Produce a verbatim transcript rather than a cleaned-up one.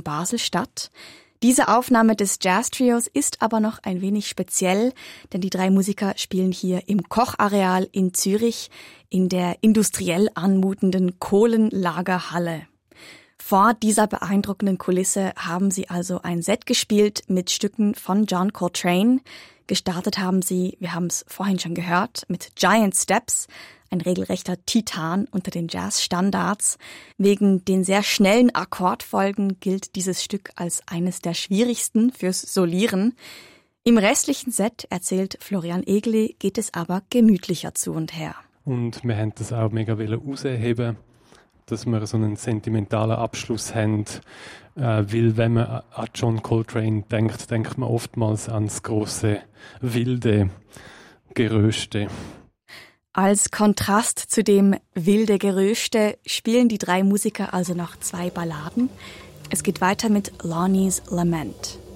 Basel statt. Diese Aufnahme des Jazz-Trios ist aber noch ein wenig speziell, denn die drei Musiker spielen hier im Kochareal in Zürich in der industriell anmutenden Kohlenlagerhalle. Vor dieser beeindruckenden Kulisse haben sie also ein Set gespielt mit Stücken von John Coltrane. Gestartet haben sie, wir haben es vorhin schon gehört, mit Giant Steps, ein regelrechter Titan unter den Jazzstandards. Wegen den sehr schnellen Akkordfolgen gilt dieses Stück als eines der schwierigsten fürs Solieren. Im restlichen Set, erzählt Florian Egli, geht es aber gemütlicher zu und her. Und wir haben das auch mega herausheben, dass wir so einen sentimentalen Abschluss haben. Äh, weil wenn man an John Coltrane denkt, denkt man oftmals an das grosse, wilde Geröste. Als Kontrast zu dem wilde Geröste spielen die drei Musiker also noch zwei Balladen. Es geht weiter mit Lonnie's Lament.